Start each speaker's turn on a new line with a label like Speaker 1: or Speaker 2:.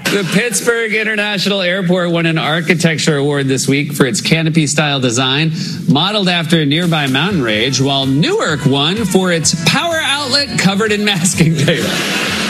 Speaker 1: The Pittsburgh International Airport won an architecture award this week for its canopy-style design, modeled after a nearby mountain range, while Newark won for its power outlet covered in masking tape.